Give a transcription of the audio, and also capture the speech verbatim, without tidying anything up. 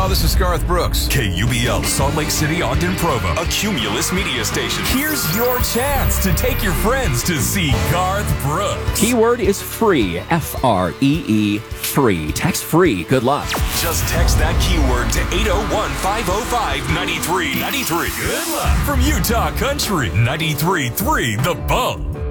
Utah, this is Garth Brooks. K U B L, Salt Lake City, Ogden, Provo, a Cumulus media station. Here's your chance to take your friends to see Garth Brooks. Keyword is free, F R E E, free. Text free. Good luck. Just text that keyword to eight oh one, five oh five, nine three nine three. Good luck from Utah Country ninety-three point three The Bump.